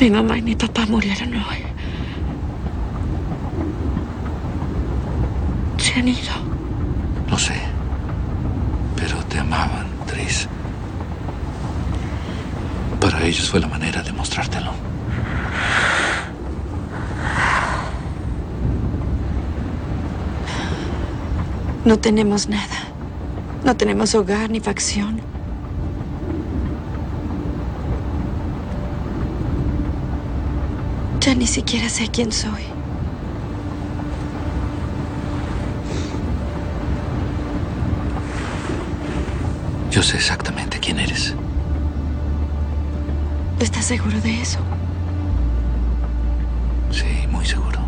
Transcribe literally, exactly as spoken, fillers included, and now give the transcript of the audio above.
Mi mamá y mi papá murieron hoy. Se han ido. Lo sé. Pero te amaban, Tris. Para ellos fue la manera de mostrártelo. No tenemos nada. No tenemos hogar ni facción. Ya ni siquiera sé quién soy. Yo sé exactamente quién eres. ¿Estás seguro de eso? Sí, muy seguro.